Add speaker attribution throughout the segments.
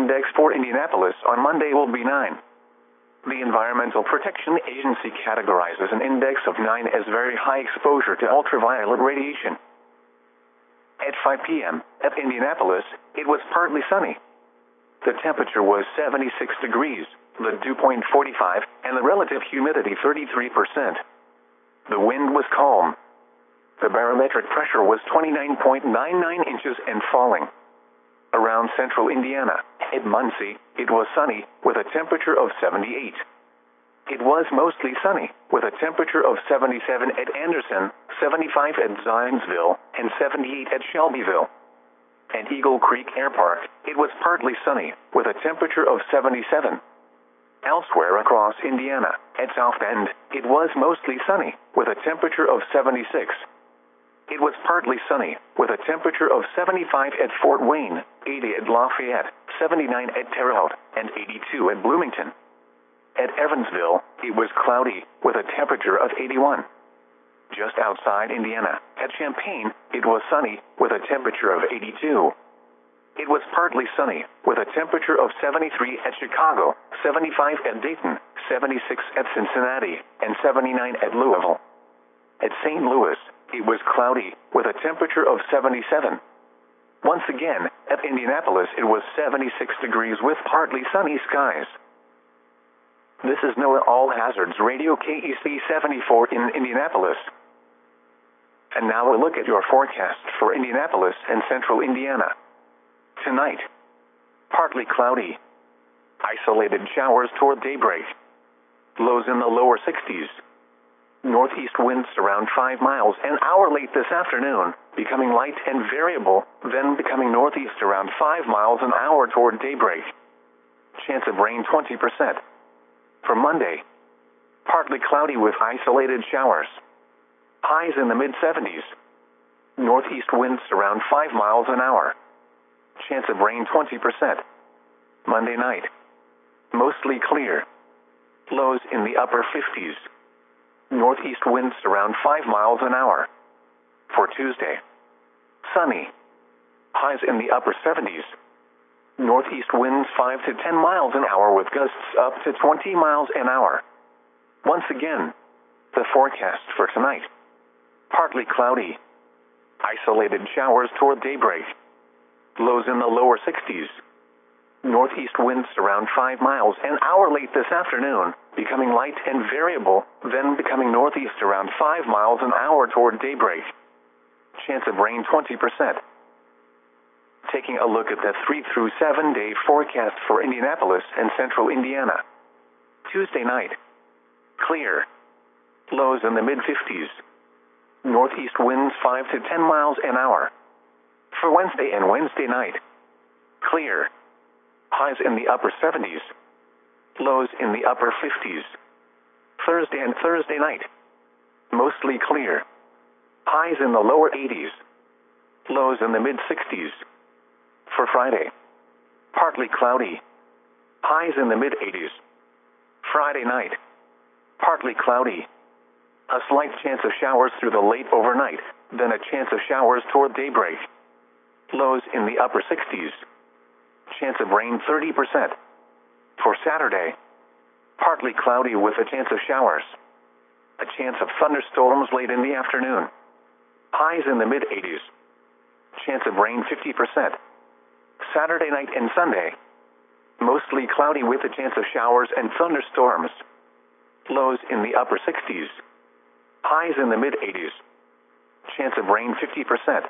Speaker 1: index for Indianapolis on Monday will be 9. The Environmental Protection Agency categorizes an index of 9 as very high exposure to ultraviolet radiation. At 5 p.m. at Indianapolis, it was partly sunny. The temperature was 76 degrees, the dew point 45, and the relative humidity 33%. The wind was calm. The barometric pressure was 29.99 inches and falling. Around central Indiana, at Muncie, it was sunny, with a temperature of 78. It was mostly sunny, with a temperature of 77 at Anderson, 75 at Zionsville, and 78 at Shelbyville. At Eagle Creek Air Park, it was partly sunny, with a temperature of 77. Elsewhere across Indiana, at South Bend, it was mostly sunny, with a temperature of 76. It was partly sunny, with a temperature of 75 at Fort Wayne, 80 at Lafayette, 79 at Terre Haute, and 82 at Bloomington. At Evansville, it was cloudy, with a temperature of 81. Just outside Indiana, at Champaign, it was sunny, with a temperature of 82. It was partly sunny, with a temperature of 73 at Chicago, 75 at Dayton, 76 at Cincinnati, and 79 at Louisville. At St. Louis, it was cloudy, with a temperature of 77. Once again, at Indianapolis it was 76 degrees with partly sunny skies. This is NOAA All Hazards Radio KEC 74 in Indianapolis. And now a look at your forecast for Indianapolis and central Indiana. Tonight, partly cloudy. Isolated showers toward daybreak. Lows in the lower 60s. Northeast winds around 5 miles an hour late this afternoon, becoming light and variable, then becoming northeast around 5 miles an hour toward daybreak. Chance of rain 20%. For Monday, partly cloudy with isolated showers. Highs in the mid-70s. Northeast winds around 5 miles an hour. Chance of rain 20%. Monday night, mostly clear. Lows in the upper 50s. Northeast winds around 5 miles an hour. For Tuesday, sunny. Highs in the upper 70s. Northeast winds 5 to 10 miles an hour with gusts up to 20 miles an hour. Once again, the forecast for tonight. Partly cloudy. Isolated showers toward daybreak. Lows in the lower 60s. Northeast winds around 5 miles an hour late this afternoon, becoming light and variable, then becoming northeast around 5 miles an hour toward daybreak. Chance of rain 20%. Taking a look at the 3 through 7 day forecast for Indianapolis and central Indiana. Tuesday night, clear. Lows in the mid-50s. Northeast winds 5 to 10 miles an hour. For Wednesday and Wednesday night, clear. Highs in the upper 70s. Lows in the upper 50s. Thursday and Thursday night, mostly clear. Highs in the lower 80s. Lows in the mid-60s. For Friday, partly cloudy. Highs in the mid-80s. Friday night, partly cloudy. A slight chance of showers through the late overnight, then a chance of showers toward daybreak. Lows in the upper 60s. Chance of rain 30%. For Saturday, partly cloudy with a chance of showers. A chance of thunderstorms late in the afternoon. Highs in the mid-80s. Chance of rain 50%. Saturday night and Sunday, mostly cloudy with a chance of showers and thunderstorms. Lows in the upper 60s. Highs in the mid-80s. Chance of rain 50%.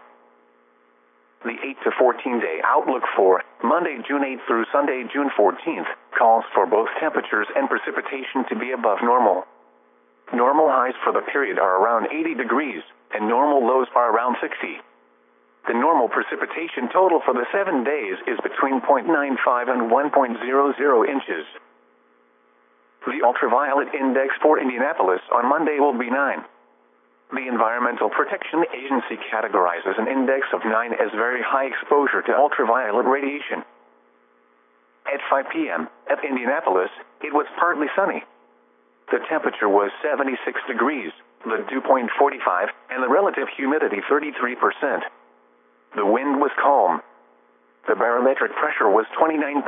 Speaker 1: The 8 to 14 day outlook for Monday, June 8th through Sunday, June 14th, calls for both temperatures and precipitation to be above normal. Normal highs for the period are around 80 degrees, and normal lows are around 60. The normal precipitation total for the 7 days is between 0.95 and 1.00 inches. The ultraviolet index for Indianapolis on Monday will be 9. The Environmental Protection Agency categorizes an index of 9 as very high exposure to ultraviolet radiation. At 5 p.m. at Indianapolis, it was partly sunny. The temperature was 76 degrees, the dew point 45, and the relative humidity 33%. The wind was calm. The barometric pressure was 29.